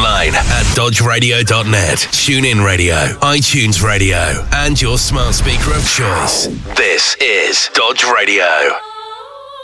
online at dodgeradio.net, TuneIn Radio, iTunes Radio, and your smart speaker of choice. This is Dodge Radio.